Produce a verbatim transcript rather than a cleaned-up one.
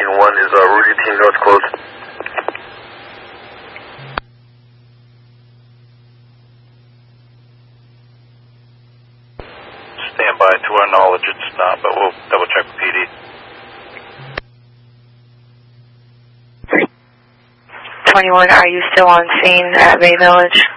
fourteen one is uh, Rudy Team North close. Stand by. To our knowledge, it's not, but we'll double check with P D. twenty-one, are you still on scene at Bay Village?